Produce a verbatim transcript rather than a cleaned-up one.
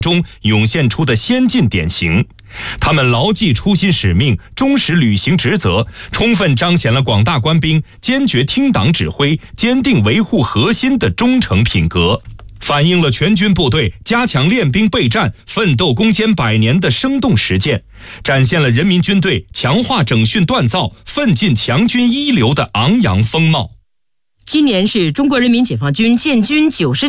中涌现出的先进典型。他们牢记初心使命，忠实履行职责，充分彰显了广大官兵坚决听党指挥、坚定维护核心的忠诚品格，反映了全军部队加强练兵备战、奋斗攻坚百年的生动实践，展现了人民军队强化整训锻造、奋进强军一流的昂扬风貌。 今年是中国人民解放军建军九十